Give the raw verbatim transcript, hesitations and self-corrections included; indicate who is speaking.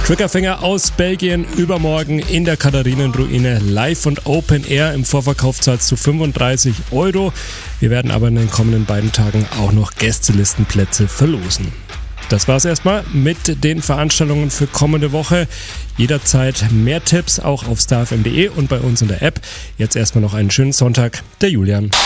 Speaker 1: Triggerfinger aus Belgien übermorgen in der Katharinenruine live und Open Air. Im Vorverkauf zahlst du fünfunddreißig Euro. Wir werden aber in den kommenden beiden Tagen auch noch Gästelistenplätze verlosen. Das war's erstmal mit den Veranstaltungen für kommende Woche. Jederzeit mehr Tipps auch auf starfm punkt de und bei uns in der App. Jetzt erstmal noch einen schönen Sonntag. Der Julian.